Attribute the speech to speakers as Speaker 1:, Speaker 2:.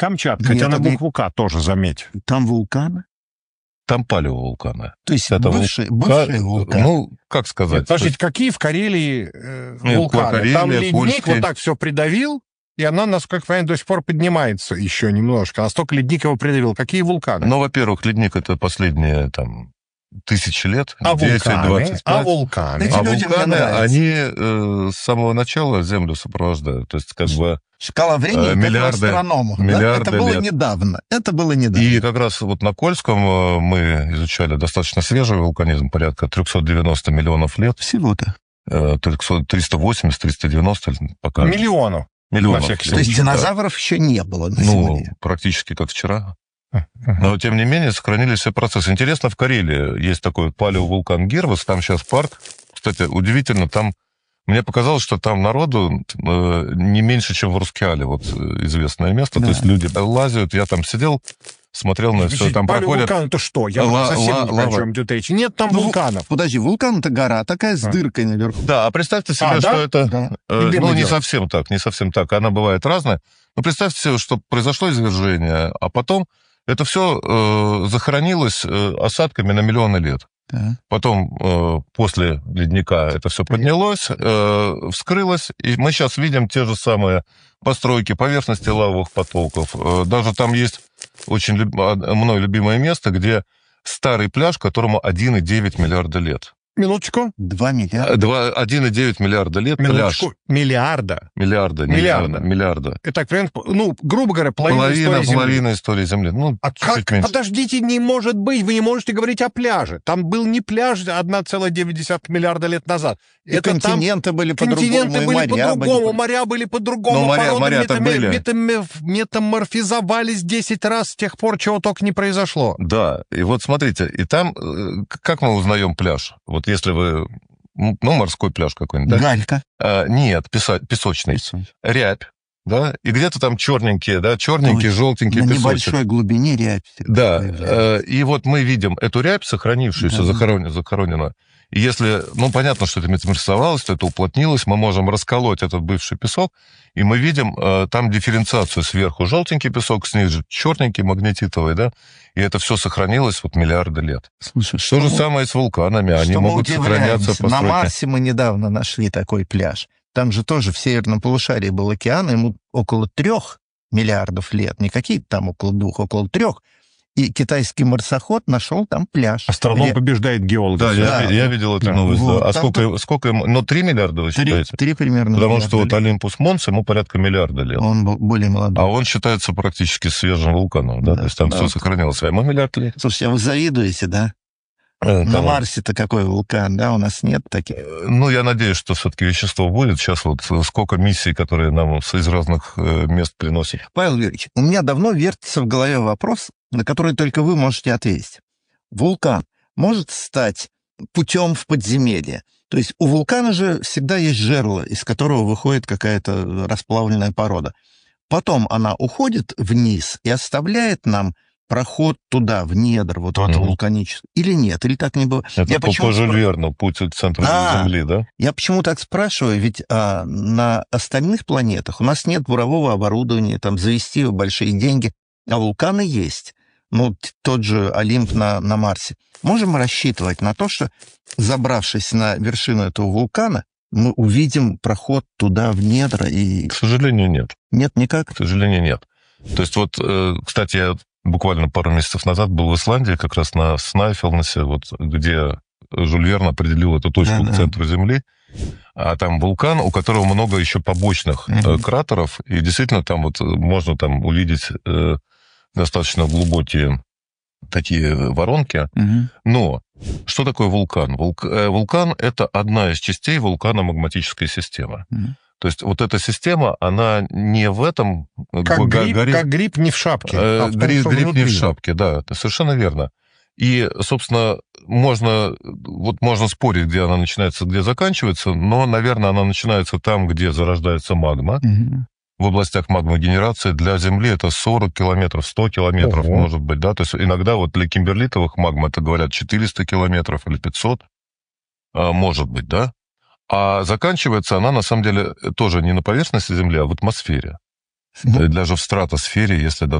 Speaker 1: Камчатка, хотя на букву К тоже, заметь.
Speaker 2: Там вулканы?
Speaker 3: Там палеовулканы.
Speaker 2: То есть
Speaker 3: это
Speaker 2: бывшие вулканы?
Speaker 3: Ну, как сказать?
Speaker 1: Подождите, какие в Карелии вулканы?
Speaker 3: Карелия,
Speaker 1: Там ледник
Speaker 3: Польский.
Speaker 1: вот так все придавил, и она, насколько я понимаю, до сих пор поднимается еще немножко. Настолько ледник его придавил. Какие вулканы?
Speaker 3: Ну, во-первых, ледник — это последние, там, 1000 лет.
Speaker 1: А
Speaker 3: 10-25.
Speaker 1: вулканы?
Speaker 3: А
Speaker 2: Эти люди мне
Speaker 3: вулканы,
Speaker 2: нравятся.
Speaker 3: они с самого начала Землю сопровождают. То есть, как бы...
Speaker 2: Шкала времени
Speaker 3: миллиарды,
Speaker 2: астронома.
Speaker 3: миллиарды
Speaker 2: Это было
Speaker 3: лет.
Speaker 2: недавно. Это было недавно.
Speaker 3: И как раз вот на Кольском мы изучали достаточно свежий вулканизм, порядка 390 миллионов лет.
Speaker 2: Всего-то.
Speaker 3: 380-390 пока.
Speaker 1: Миллионов.
Speaker 3: Миллионов.
Speaker 1: На всякий
Speaker 2: То есть
Speaker 1: случай.
Speaker 2: динозавров еще не было на
Speaker 3: Ну,
Speaker 2: Земле.
Speaker 3: практически как вчера. Но, тем не менее, сохранились все процессы. Интересно, в Карелии есть такой палеовулкан Гирвас, там сейчас парк. Кстати, удивительно, там, мне показалось, что там народу не меньше, чем в Рускеале, вот известное место.
Speaker 2: Да.
Speaker 3: То есть люди лазят, я там сидел, смотрел на все, там проходят...
Speaker 1: Вулкан это что? Я совсем не понимаю, о чем идет речь. Нет там вулканов.
Speaker 2: Подожди, вулкан — это гора такая с дыркой наверху.
Speaker 3: Да, а представьте себе,
Speaker 1: да?
Speaker 3: что это...
Speaker 2: Да.
Speaker 3: Ну, не совсем так, не совсем так. Она бывает разная. Но представьте себе, что произошло извержение, а потом это все захоронилось осадками на миллионы лет.
Speaker 2: Да.
Speaker 3: Потом, после ледника, это все поднялось, вскрылось, и мы сейчас видим те же самые постройки, поверхности лавовых потоков. Даже там есть очень мной любимое место, где старый пляж, которому 1,9 миллиарда лет.
Speaker 1: Минуточку.
Speaker 2: 2 миллиарда.
Speaker 3: 1,9 миллиарда лет
Speaker 1: Минуточку.
Speaker 3: пляж.
Speaker 1: Миллиарда.
Speaker 3: Миллиарда.
Speaker 1: Это, ну, грубо говоря, половина истории Земли.
Speaker 3: Половина истории Земли. Ну,
Speaker 1: А как?
Speaker 3: меньше.
Speaker 1: Подождите, не может быть. Вы не можете говорить о пляже. Там был не пляж 1,9 миллиарда лет назад.
Speaker 2: И континенты были по-другому,
Speaker 1: континенты
Speaker 2: и
Speaker 1: были
Speaker 2: моря
Speaker 1: по-другому, моря были по-другому.
Speaker 3: Но
Speaker 1: породы
Speaker 3: моря-то были.
Speaker 1: метаморфизовались 10 раз с тех пор, чего только не произошло.
Speaker 3: Да, и вот смотрите, и там, как мы узнаем пляж? Вот если вы, ну, морской пляж какой-нибудь, да?
Speaker 2: Галька.
Speaker 3: Нет, песочный. Рябь, да, и где-то там черненькие, да, черненький, желтенький
Speaker 2: На
Speaker 3: песочек.
Speaker 2: небольшой глубине рябь.
Speaker 3: Да, и вот мы видим эту рябь, сохранившуюся, захороненную. И если, ну, понятно, что это метаморфизовалось, что это уплотнилось, мы можем расколоть этот бывший песок, и мы видим там дифференциацию: сверху желтенький песок, снизу черненький, магнетитовый, да, и это все сохранилось вот миллиарды лет.
Speaker 2: Слушай,
Speaker 3: То же самое с вулканами, они могут сохраняться по
Speaker 2: На
Speaker 3: стройке.
Speaker 2: Марсе мы недавно нашли такой пляж. Там же тоже в северном полушарии был океан, ему около 3 миллиардов лет, не какие-то там около 2, около 3. И китайский марсоход нашел там пляж.
Speaker 1: Астроном побеждает геолога.
Speaker 3: Да, я видел эту новость.
Speaker 2: Вот,
Speaker 3: да. А
Speaker 2: там
Speaker 3: сколько ему? Ну, 3 миллиарда, вы считаете?
Speaker 2: 3 примерно.
Speaker 3: Потому
Speaker 2: миллиарда
Speaker 3: что вот
Speaker 2: лет.
Speaker 3: Олимпус Монс, ему порядка миллиарда лет.
Speaker 2: Он был более молодой.
Speaker 3: А он считается практически свежим вулканом, да? То есть там все сохранилось. А ему миллиард лет.
Speaker 2: Слушайте, а вы завидуете, да? На
Speaker 3: Кому?
Speaker 2: Марсе-то какой вулкан, да? У нас нет таких.
Speaker 3: Ну, я надеюсь, что все-таки вещество будет. Сейчас вот сколько миссий, которые нам из разных мест приносят.
Speaker 2: Павел Юрьевич, у меня давно вертится в голове вопрос, на который только вы можете ответить. Вулкан может стать путем в подземелье? То есть у вулкана же всегда есть жерло, из которого выходит какая-то расплавленная порода. Потом она уходит вниз и оставляет нам проход туда, в недр, вот в это вулканическое. Или нет? Или так не было?
Speaker 3: Это по Жюль Верну, путь к центру Земли, да?
Speaker 2: Я почему так спрашиваю? Ведь на остальных планетах у нас нет бурового оборудования, там завести большие деньги, а вулканы есть. Ну, тот же Олимп на Марсе. Можем рассчитывать на то, что, забравшись на вершину этого вулкана, мы увидим проход туда, в недра? И...
Speaker 3: К сожалению, нет.
Speaker 2: Нет никак?
Speaker 3: К сожалению, нет. То есть вот, кстати, я буквально пару месяцев назад был в Исландии, как раз на Снайфелнесе, вот, где Жюль Верн определил эту точку к центру Земли. А там вулкан, у которого много еще побочных кратеров, и действительно там вот можно там увидеть достаточно глубокие такие воронки. Но что такое вулкан? Вулкан — это одна из частей вулкано-магматической системы. То есть вот эта система, она не в этом...
Speaker 1: Как гриб не в шапке.
Speaker 3: Гриб не в шапке, да, это совершенно верно. И, собственно, можно спорить, где она начинается, где заканчивается, но, наверное, она начинается там, где зарождается магма. В областях магмогенерации для Земли это 40 километров, 100 километров, может быть, да. То есть иногда вот для кимберлитовых магм это говорят 400 километров или 500, может быть, да. А заканчивается она, на самом деле, тоже не на поверхности Земли, а в атмосфере. Даже в стратосфере, если